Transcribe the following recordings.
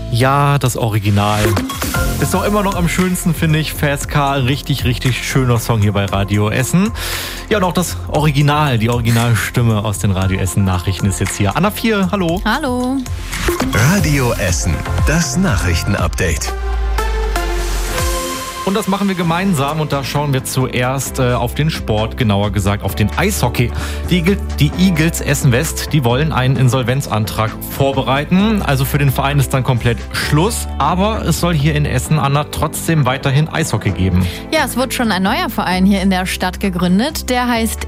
Ja, das Original. Ist doch immer noch am schönsten, finde ich. Fast Car, richtig, richtig schöner Song hier bei Radio Essen. Ja, und auch das Original, die Originalstimme aus den Radio Essen Nachrichten ist jetzt hier. Anna 4, hallo. Hallo. Radio Essen, das Nachrichtenupdate. Und das machen wir gemeinsam und da schauen wir zuerst auf den Sport, genauer gesagt auf den Eishockey. Die Eagles Essen West, die wollen einen Insolvenzantrag vorbereiten. Also für den Verein ist dann komplett Schluss. Aber es soll hier in Essen, Anna, trotzdem weiterhin Eishockey geben. Ja, es wird schon ein neuer Verein hier in der Stadt gegründet. Der heißt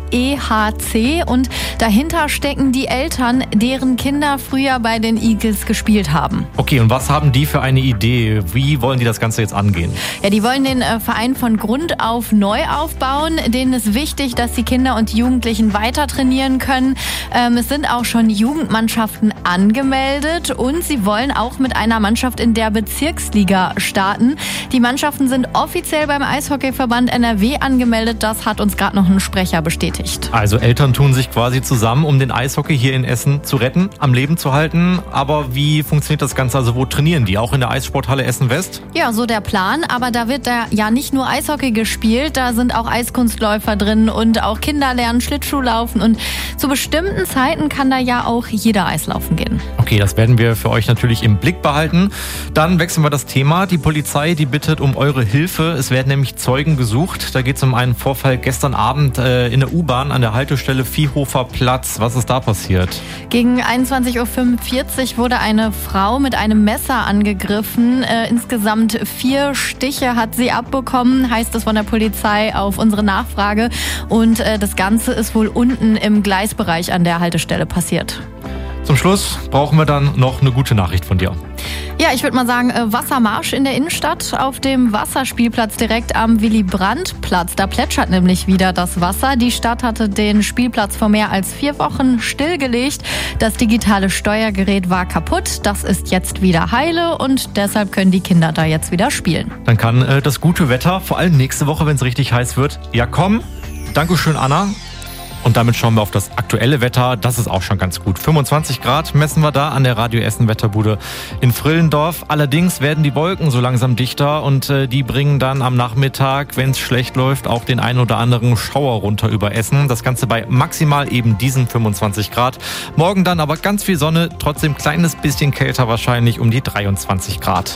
EHC und dahinter stecken die Eltern, deren Kinder früher bei den Eagles gespielt haben. Okay, und was haben die für eine Idee? Wie wollen die das Ganze jetzt angehen? Ja, die wollen den Verein von Grund auf neu aufbauen. Denen ist wichtig, dass die Kinder und Jugendlichen weiter trainieren können. Es sind auch schon Jugendmannschaften angemeldet und sie wollen auch mit einer Mannschaft in der Bezirksliga starten. Die Mannschaften sind offiziell beim Eishockeyverband NRW angemeldet. Das hat uns gerade noch ein Sprecher bestätigt. Also Eltern tun sich quasi zusammen, um den Eishockey hier in Essen zu retten, am Leben zu halten. Aber wie funktioniert das Ganze? Also wo trainieren die? Auch in der Eissporthalle Essen West? Ja, so der Plan. Aber da wird ja nicht nur Eishockey gespielt, da sind auch Eiskunstläufer drin und auch Kinder lernen Schlittschuhlaufen und zu bestimmten Zeiten kann da ja auch jeder Eislaufen gehen. Okay, das werden wir für euch natürlich im Blick behalten. Dann wechseln wir das Thema. Die Polizei, die bittet um eure Hilfe. Es werden nämlich Zeugen gesucht. Da geht es um einen Vorfall gestern Abend in der U-Bahn an der Haltestelle Viehhofer Platz. Was ist da passiert? Gegen 21.45 Uhr wurde eine Frau mit einem Messer angegriffen. Insgesamt 4 Stiche hat sie abbekommen, heißt es von der Polizei auf unsere Nachfrage. Und das Ganze ist wohl unten im Gleisbereich an der Haltestelle passiert. Zum Schluss brauchen wir dann noch eine gute Nachricht von dir. Ja, ich würde mal sagen, Wassermarsch in der Innenstadt auf dem Wasserspielplatz direkt am Willy-Brandt-Platz. Da plätschert nämlich wieder das Wasser. Die Stadt hatte den Spielplatz vor mehr als 4 Wochen stillgelegt. Das digitale Steuergerät war kaputt. Das ist jetzt wieder heile und deshalb können die Kinder da jetzt wieder spielen. Dann kann das gute Wetter, vor allem nächste Woche, wenn es richtig heiß wird, ja kommen. Dankeschön, Anna. Und damit schauen wir auf das aktuelle Wetter. Das ist auch schon ganz gut. 25 Grad messen wir da an der Radio Essen Wetterbude in Frillendorf. Allerdings werden die Wolken so langsam dichter und die bringen dann am Nachmittag, wenn es schlecht läuft, auch den einen oder anderen Schauer runter über Essen. Das Ganze bei maximal eben diesen 25 Grad. Morgen dann aber ganz viel Sonne, trotzdem kleines bisschen kälter wahrscheinlich um die 23 Grad.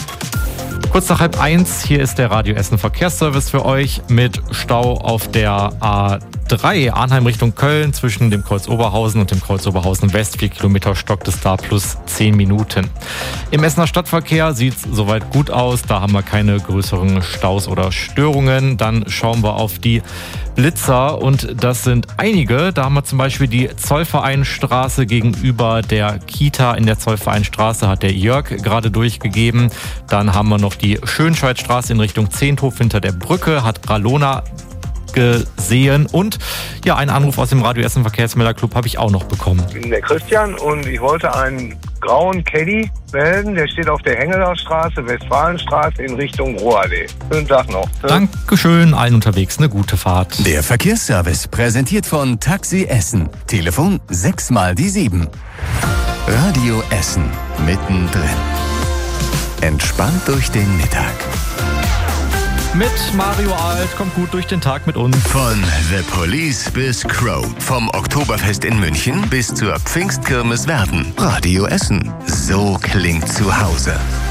Kurz nach 12:30, hier ist der Radio Essen Verkehrsservice für euch mit Stau auf der A3 Arnheim Richtung Köln zwischen dem Kreuz Oberhausen und dem Kreuz Oberhausen West. 4 Kilometer stockt es da plus 10 Minuten. Im Essener Stadtverkehr sieht es soweit gut aus. Da haben wir keine größeren Staus oder Störungen. Dann schauen wir auf die Blitzer und das sind einige. Da haben wir zum Beispiel die Zollvereinstraße gegenüber der Kita in der Zollvereinstraße, hat der Jörg gerade durchgegeben. Dann haben wir noch die Schönscheidstraße in Richtung Zehnthof hinter der Brücke, hat Ralona gesehen. Und ja, einen Anruf aus dem Radio Essen Verkehrsmelderclub habe ich auch noch bekommen. Ich bin der Christian und ich wollte einen grauen Caddy melden. Der steht auf der Hengelerstraße, Westfalenstraße in Richtung Ruhrallee. Schönen Tag noch. Dankeschön, allen unterwegs eine gute Fahrt. Der Verkehrsservice präsentiert von Taxi Essen. Telefon 6x7. Radio Essen mittendrin. Entspannt durch den Mittag. Mit Mario Alt, kommt gut durch den Tag mit uns. Von The Police bis Crow. Vom Oktoberfest in München bis zur Pfingstkirmes Werden. Radio Essen. So klingt zu Hause.